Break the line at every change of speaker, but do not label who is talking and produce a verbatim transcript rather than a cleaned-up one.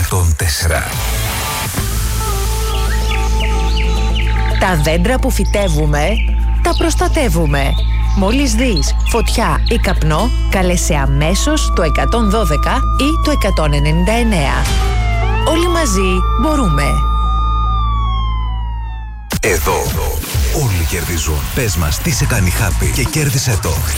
εκατόν τέσσερα.
Τα δέντρα που φυτεύουμε, τα προστατεύουμε. Μόλις δεις φωτιά ή καπνό, καλέσαι αμέσως το εκατόν δώδεκα ή το εκατόν ενενήντα εννέα. Όλοι μαζί μπορούμε.
Εδώ όλοι κερδίζουν. Πες μας τι σε κάνει happy και κέρδισε το.